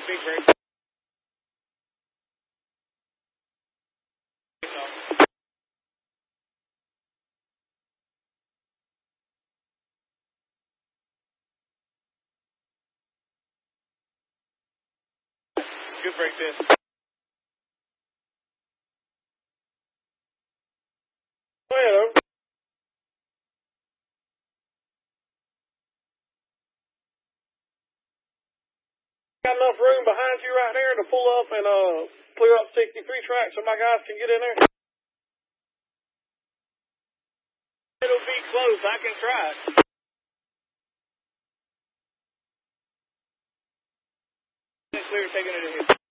big break. Good break test. Well, got enough room behind you right there to pull up and clear up 63 track so my guys can get in there? It'll be close. I can try it. Clear taking it ahead.